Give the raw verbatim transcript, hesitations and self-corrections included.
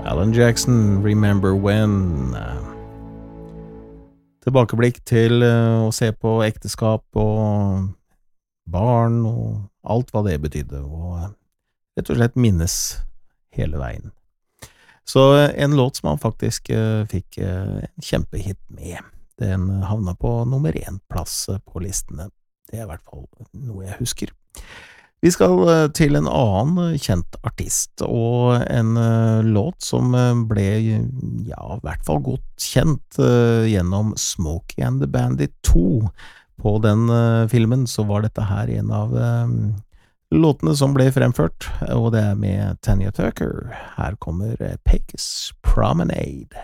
Alan Jackson, Remember When. Tilbakeblikk til uh, å se på ekteskap og barn og alt hva det betydde, og uh, rett og slett minnes hele veien. Så uh, en låt som han faktisk uh, fikk uh, en kjempehit med, den havna på nummer én plass på listene. Det er i hvert fall noe jeg husker. Vi skal til en annen kjent artist, og en uh, låt som ble, ja, i hvert fall godt kjent uh, gjennom Smokey and the Bandit to. På den uh, filmen så var dette her en av uh, låtene som ble fremført, og det er med Tanya Tucker. Her kommer uh, Pecos Promenade.